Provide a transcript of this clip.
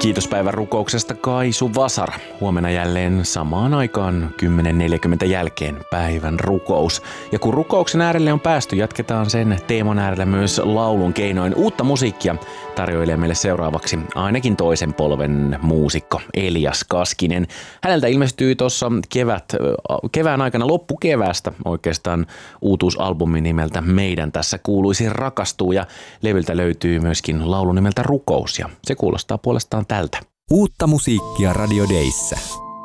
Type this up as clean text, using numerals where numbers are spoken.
Kiitos päivän rukouksesta Kaisu Vasara. Huomenna jälleen samaan aikaan 10.40 jälkeen päivän rukous. Ja kun rukouksen äärelle on päästy, jatketaan sen teeman äärellä myös laulun keinoin. Uutta musiikkia tarjoilee meille seuraavaksi ainakin toisen polven muusikko Elias Kaskinen. Häneltä ilmestyy tuossa kevään aikana loppukeväästä oikeastaan uutuusalbumi nimeltä Meidän tässä kuuluisi rakastuu. Ja levyltä löytyy myöskin laulu nimeltä Rukous ja se kuulostaa puolestaan tältä. Uutta musiikkia Radio Dayssä.